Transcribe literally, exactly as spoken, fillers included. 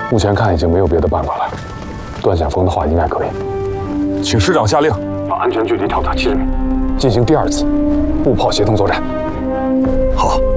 目前看已经没有别的办法了。段险峰的话应该可以。 请师长下令， 把安全距离调到七十米，进行第二次步炮协同作战。 好。